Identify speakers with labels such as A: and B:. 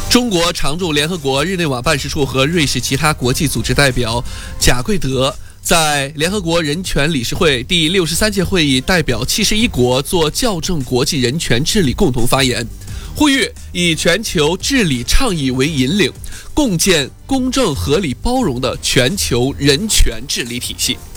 A: 中国常驻联合国日内瓦办事处和瑞士其他国际组织代表贾贵德在联合国人权理事会第63届会议代表71国做校正国际人权治理共同发言，呼吁以全球治理倡议为引领，共建公正、合理、包容的全球人权治理体系。